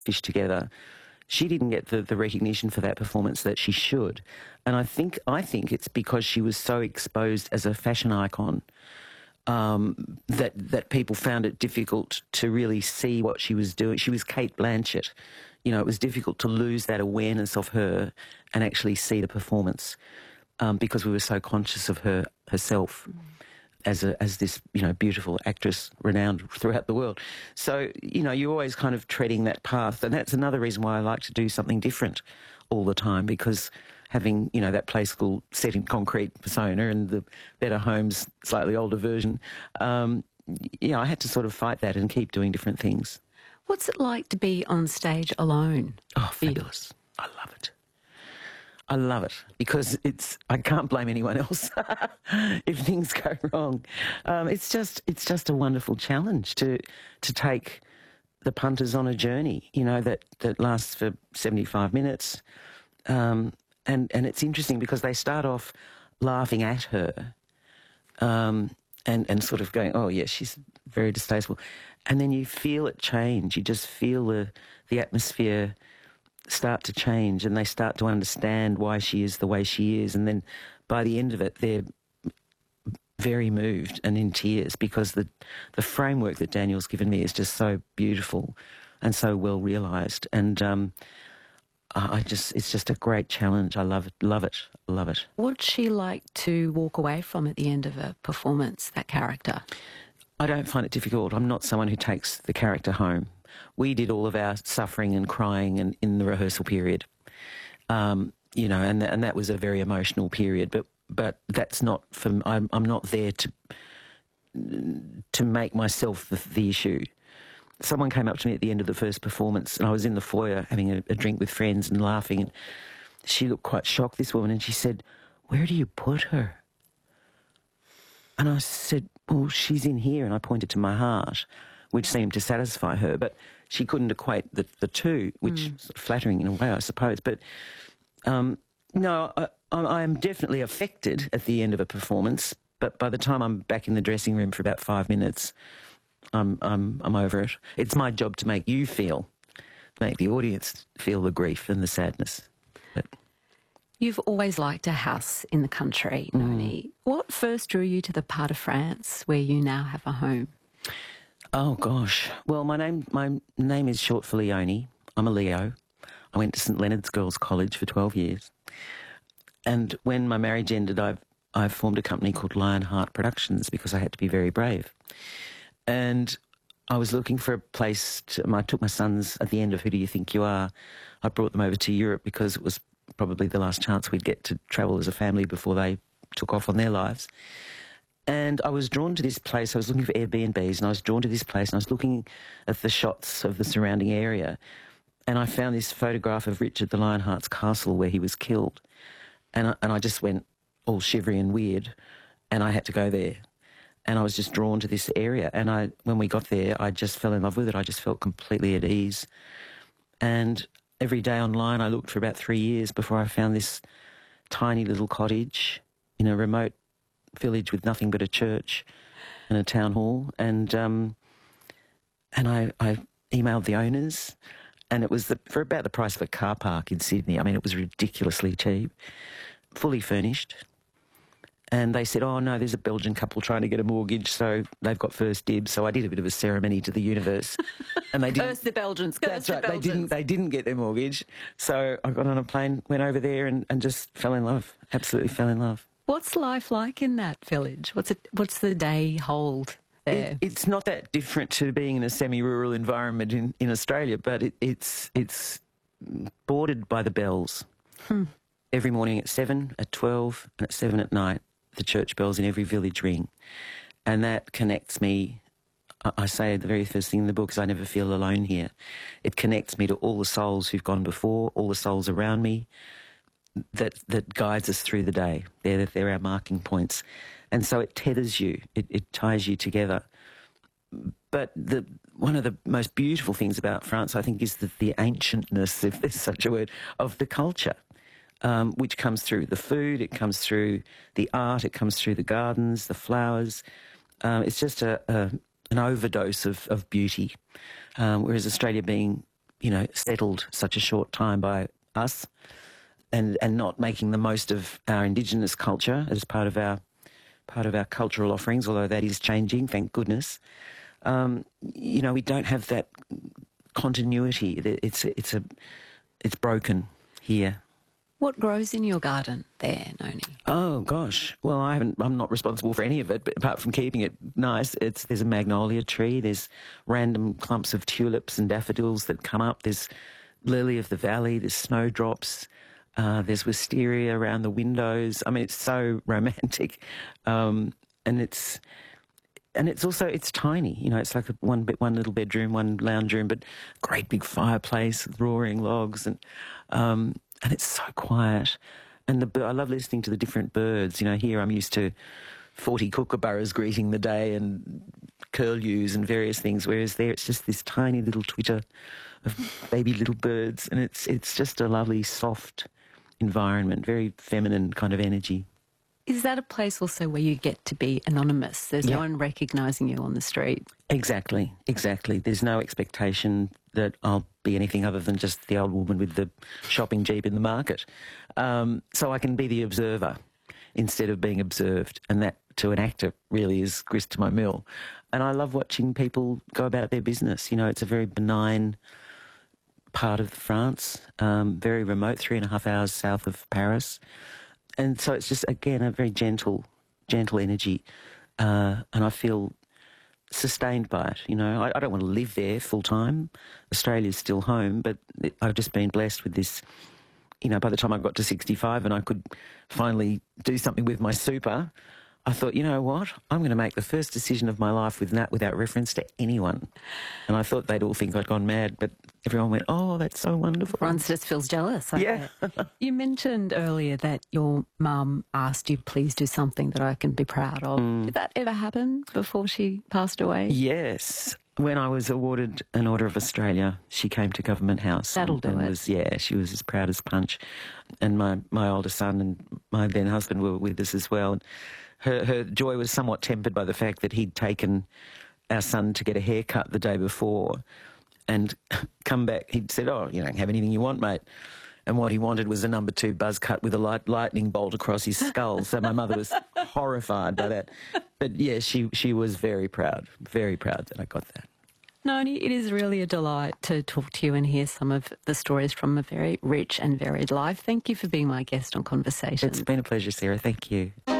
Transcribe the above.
fish together. She didn't get the recognition for that performance that she should. And I think it's because she was so exposed as a fashion icon that people found it difficult to really see what she was doing. She was Kate Blanchett. You know, it was difficult to lose that awareness of her and actually see the performance because we were so conscious of herself as this, you know, beautiful actress renowned throughout the world. So, you know, you're always kind of treading that path. And that's another reason why I like to do something different all the time, because having, you know, that play school set in concrete persona and the Better Homes slightly older version, you know, I had to sort of fight that and keep doing different things. What's it like to be on stage alone? Oh, fabulous. I love it. I love it because I can't blame anyone else if things go wrong. It's just a wonderful challenge to take the punters on a journey, you know, that lasts for 75 minutes. And it's interesting because they start off laughing at her and sort of going, oh, yeah, she's very distasteful. And then you feel it change. You just feel the atmosphere start to change and they start to understand why she is the way she is. And then by the end of it, they're very moved and in tears because the framework that Daniel's given me is just so beautiful and so well realised. And it's just a great challenge. I love it. What's she like to walk away from at the end of a performance, that character? I don't find it difficult. I'm not someone who takes the character home. We did all of our suffering and crying in the rehearsal period, you know, and that was a very emotional period. But that's not for. I'm not there to make myself the issue. Someone came up to me at the end of the first performance, and I was in the foyer having a drink with friends and laughing, and she looked quite shocked, this woman, and she said, "Where do you put her?" And I said, well, she's in here, and I pointed to my heart, which seemed to satisfy her, but she couldn't equate the two, which is sort of flattering in a way, I suppose. But no, I am definitely affected at the end of a performance, but by the time I'm back in the dressing room for about 5 minutes, I'm over it. It's my job to make you make the audience feel the grief and the sadness. But you've always liked a house in the country, Noni. What first drew you to the part of France where you now have a home? Oh, gosh. Well, my name is short for Leonie. I'm a Leo. I went to St Leonard's Girls' College for 12 years. And when my marriage ended, I formed a company called Lionheart Productions because I had to be very brave. And I was looking for a place I took my sons at the end of Who Do You Think You Are? I brought them over to Europe because it was probably the last chance we'd get to travel as a family before they took off on their lives. And I was drawn to this place. I was looking for Airbnbs, and I was drawn to this place, and I was looking at the shots of the surrounding area, and I found this photograph of Richard the Lionheart's castle where he was killed. And I just went all shivery and weird, and I had to go there. And I was just drawn to this area. And when we got there, I just fell in love with it. I just felt completely at ease. And every day online, I looked for about 3 years before I found this tiny little cottage in a remote village with nothing but a church and a town hall. And I emailed the owners, and it was for about the price of a car park in Sydney. I mean, it was ridiculously cheap, fully furnished. And they said, oh, no, there's a Belgian couple trying to get a mortgage, so they've got first dibs. So I did a bit of a ceremony to the universe. And they didn't. Curse the Belgians. That's right. They didn't get their mortgage. So I got on a plane, went over there and just fell in love, absolutely fell in love. What's life like in that village? What's the day hold there? It's not that different to being in a semi-rural environment in Australia, but it's bordered by the bells. Every morning at 7, at 12 and at 7 at night, the church bells in every village ring. And that connects me. I say the very first thing in the book is I never feel alone here. It connects me to all the souls who've gone before, all the souls around me, that guides us through the day. They're our marking points. And so it tethers you. It ties you together. But one of the most beautiful things about France, I think, is the ancientness, if there's such a word, of the culture. Which comes through the food, it comes through the art, it comes through the gardens, the flowers. It's just an overdose of beauty. Whereas Australia being settled such a short time by us, and not making the most of our Indigenous culture as part of our cultural offerings, although that is changing, thank goodness. We don't have that continuity. It's broken here. What grows in your garden there, Noni? Oh gosh, well I'm not responsible for any of it, but apart from keeping it nice, there's a magnolia tree, there's random clumps of tulips and daffodils that come up, there's lily of the valley, there's snowdrops, there's wisteria around the windows. I mean, it's so romantic, and it's also, it's tiny. It's like one little bedroom, one lounge room, but great big fireplace with roaring logs, and it's so quiet. And I love listening to the different birds. Here I'm used to 40 kookaburras greeting the day and curlews and various things, whereas there it's just this tiny little twitter of baby little birds, and it's just a lovely, soft environment, very feminine kind of energy. Is that a place also where you get to be anonymous? There's no one recognising you on the street. Exactly. There's no expectation that I'll be anything other than just the old woman with the shopping jeep in the market. So I can be the observer instead of being observed, and that to an actor really is grist to my mill. And I love watching people go about their business. It's a very benign part of France, very remote, 3.5 hours south of Paris. And so it's just, again, a very gentle energy. And I feel sustained by it. I don't want to live there full time. Australia's still home, but I've just been blessed with this. By the time I got to 65 and I could finally do something with my super, I thought, you know what? I'm going to make the first decision of my life without reference to anyone. And I thought they'd all think I'd gone mad, but everyone went, oh, that's so wonderful. Everyone just feels jealous. Yeah. You mentioned earlier that your mum asked you, please do something that I can be proud of. Did that ever happen before she passed away? Yes. When I was awarded an Order of Australia, she came to Government House. That'll do it. She was as proud as punch. And my older son and my then husband were with us as well. Her joy was somewhat tempered by the fact that he'd taken our son to get a haircut the day before and come back. He'd said, oh, have anything you want, mate. And what he wanted was a number 2 buzz cut with a lightning bolt across his skull. So my mother was horrified by that. But, yeah, she was very proud that I got that. Noni, it is really a delight to talk to you and hear some of the stories from a very rich and varied life. Thank you for being my guest on Conversation. It's been a pleasure, Sarah. Thank you.